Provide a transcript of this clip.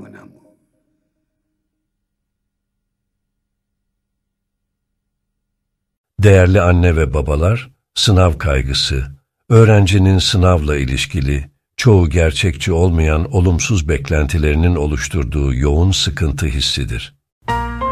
mon amour. Değerli anne ve babalar, sınav kaygısı, öğrencinin sınavla ilişkili, çoğu gerçekçi olmayan olumsuz beklentilerinin oluşturduğu yoğun sıkıntı hissidir.